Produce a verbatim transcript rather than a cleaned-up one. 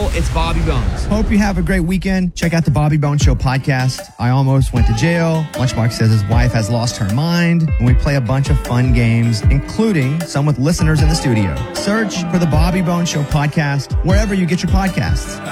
It's Bobby Bones. Hope you have a great weekend. Check out the Bobby Bones Show podcast. I almost went to jail. Lunchbox says his wife has lost her mind. And we play a bunch of fun games, including some with listeners in the studio. Search for the Bobby Bones Show podcast wherever you get your podcasts.